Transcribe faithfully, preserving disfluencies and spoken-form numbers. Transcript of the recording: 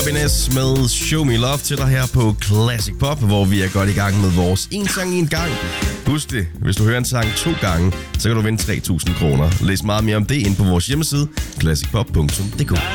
Happiness med Show Me Love til dig her på Classic Pop, hvor vi er godt i gang med vores en sang i en gang. Husk det, hvis du hører en sang to gange, så kan du vinde tre tusind kroner. Læs meget mere om det inde på vores hjemmeside, classic pop punktum d k.